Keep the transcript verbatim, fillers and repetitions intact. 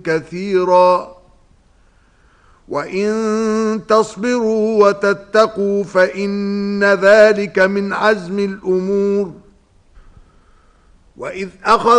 كثيرا وإن تصبروا وتتقوا فإن ذلك من عزم الأمور. وإذ أخذ